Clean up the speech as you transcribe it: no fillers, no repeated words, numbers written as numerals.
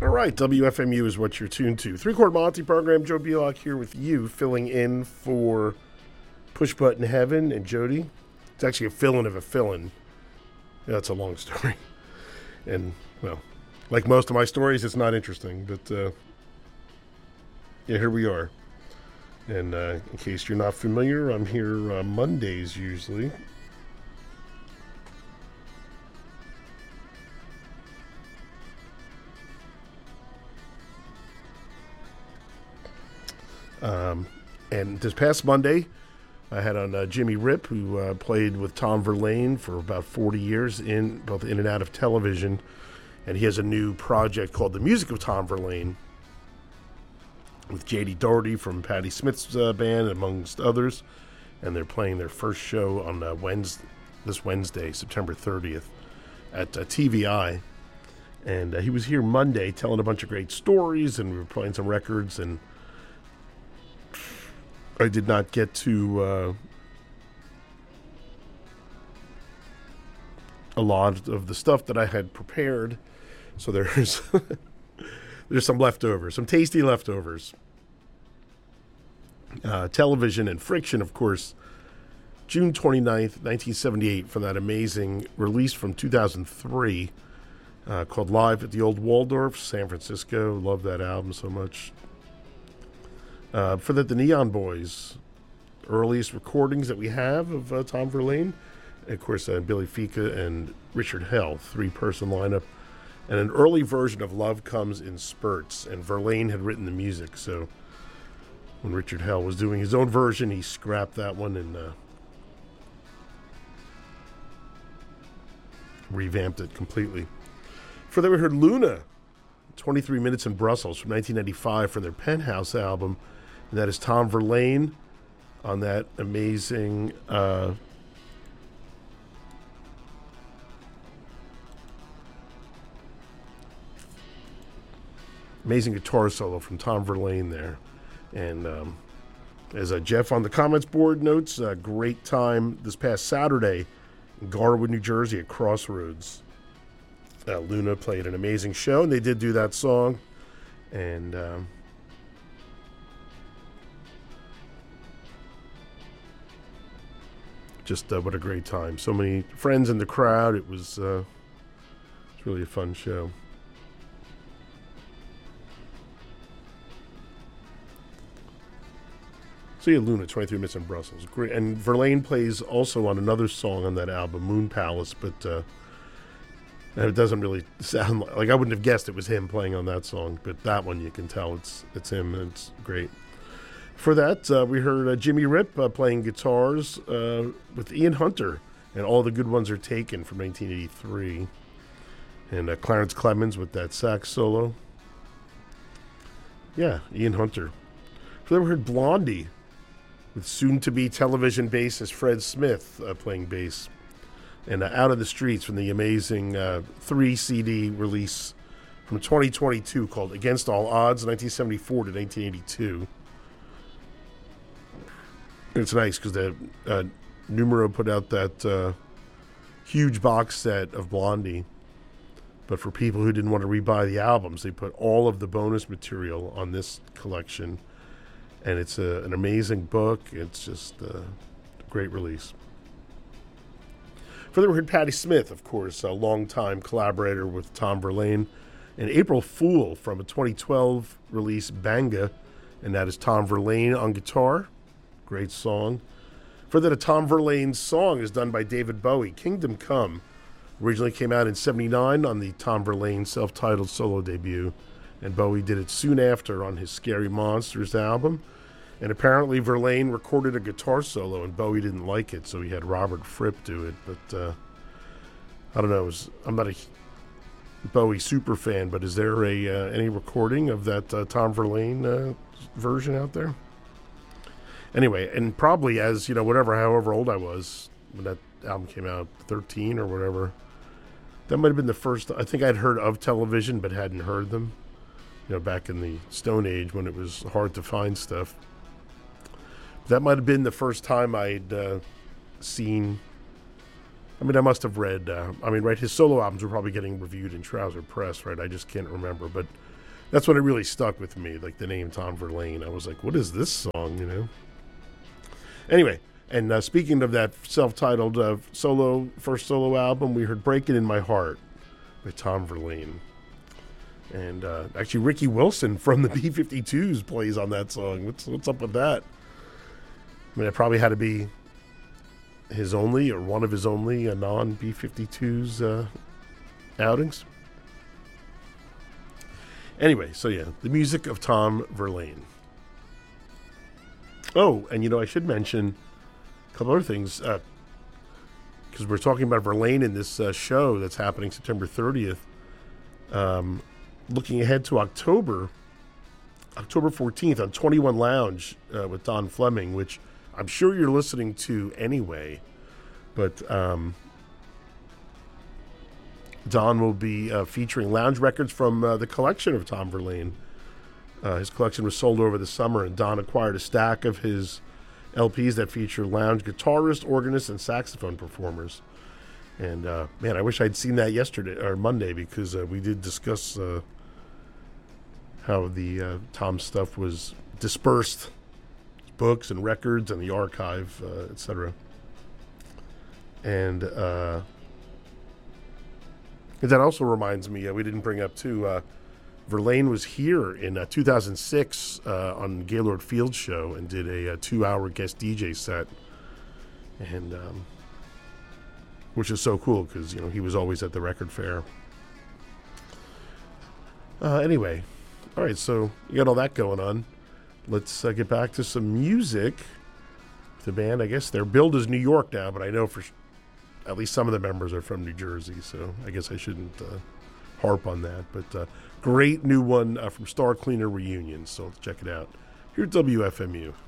All right, WFMU is what you're tuned to. Three-Chord Monty program. Joe Belock here with you, filling in for Push Button Heaven and Jody. It's actually a fill-in of a fill-in. Yeah, that's a long story. And, well, like most of my stories, it's not interesting. But, yeah, here we are. And in case you're not familiar, I'm here Mondays usually. And this past Monday, I had on Jimmy Rip, who played with Tom Verlaine for about 40 years, both in and out of television. And he has a new project called The Music of Tom Verlaine with J.D. Doherty from Patti Smith's band, amongst others. And they're playing their first show on this Wednesday, September 30th, at TVI. And he was here Monday telling a bunch of great stories, and we were playing some records, and I did not get to a lot of the stuff that I had prepared, so there's some leftovers, some tasty leftovers. Television and Friction, of course, June 29th, 1978, from that amazing release from 2003 called Live at the Old Waldorf, San Francisco. Love that album so much. For the Neon Boys, earliest recordings that we have of Tom Verlaine. Of course, Billy Fica and Richard Hell, three-person lineup. And an early version of Love Comes in Spurts. And Verlaine had written the music, so when Richard Hell was doing his own version, he scrapped that one and revamped it completely. For that, we heard Luna, 23 Minutes in Brussels from 1995 from their Penthouse album. And that is Tom Verlaine on that amazing amazing guitar solo from Tom Verlaine there. And as Jeff on the comments board notes, a great time this past Saturday in Garwood, New Jersey at Crossroads. Luna played an amazing show, and they did do that song. And just what a great time. So many friends in the crowd. It was really a fun show. So yeah, Luna, 23 Minutes in Brussels. Great. And Verlaine plays also on another song on that album, Moon Palace, but it doesn't really sound like I wouldn't have guessed it was him playing on that song, but that one you can tell it's him, and it's great. For that, we heard Jimmy Rip playing guitars with Ian Hunter, and All the Good Ones Are Taken from 1983. And Clarence Clemens with that sax solo. Yeah, Ian Hunter. For that, we heard Blondie with soon-to-be television bassist Fred Smith playing bass. And Out of the Streets from the amazing 3-CD release from 2022 called Against All Odds, 1974 to 1982. It's nice because the Numero put out that huge box set of Blondie. But for people who didn't want to rebuy the albums, they put all of the bonus material on this collection. And it's an amazing book. It's just a great release. Further, we heard Patti Smith, of course, a longtime collaborator with Tom Verlaine. And April Fool from a 2012 release, Banga. And that is Tom Verlaine on guitar. Great song. Further, a Tom Verlaine song is done by David Bowie, Kingdom Come. Originally came out in 1979 on the Tom Verlaine self-titled solo debut. And Bowie did it soon after on his Scary Monsters album. And apparently Verlaine recorded a guitar solo and Bowie didn't like it, so he had Robert Fripp do it. But I don't know. I'm not a Bowie super fan, but is there any recording of that Tom Verlaine version out there? Anyway, and probably as, however old I was when that album came out, 13 or whatever, that might have been the first. I think I'd heard of Television but hadn't heard them, back in the Stone Age when it was hard to find stuff. That might have been the first time I'd seen. I must have read. His solo albums were probably getting reviewed in Trouser Press, right? I just can't remember. But That's when it really stuck with me, like the name Tom Verlaine. I was like, what is this song, you know? Anyway, and speaking of that self-titled first solo album, we heard Breaking in My Heart by Tom Verlaine. And actually, Ricky Wilson from the B-52s plays on that song. What's up with that? I mean, it probably had to be his only, or one of his only non-B-52s outings. Anyway, so yeah, the music of Tom Verlaine. Oh, and I should mention a couple other things, because we're talking about Verlaine in this show that's happening September 30th. Looking ahead to October 14th on 21 Lounge with Don Fleming, which I'm sure you're listening to anyway. But Don will be featuring lounge records from the collection of Tom Verlaine. His collection was sold over the summer, and Don acquired a stack of his LPs that feature lounge guitarists, organists, and saxophone performers. And, man, I wish I'd seen that yesterday or Monday, because we did discuss how the Tom stuff was dispersed, books and records and the archive, etc. And that also reminds me, we didn't bring up too, Verlaine was here in 2006 on Gaylord Field's show and did a 2-hour guest DJ set, and which is so cool because he was always at the record fair. Anyway, all right, so you got all that going on. Let's get back to some music. The band, I guess their build is New York now, but I know for at least some of the members are from New Jersey, so I guess I shouldn't harp on that. But great new one from Star Cleaner Reunion, so let's check it out. Here at WFMU.